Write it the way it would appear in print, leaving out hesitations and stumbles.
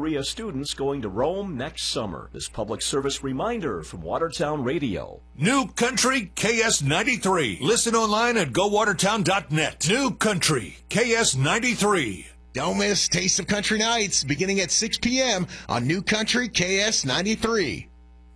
Korea students going to Rome next summer. This public service reminder from Watertown Radio. New Country KS93. Listen online at gowatertown.net. New Country KS93. Don't miss Taste of Country Nights beginning at 6 p.m. on New Country KS93.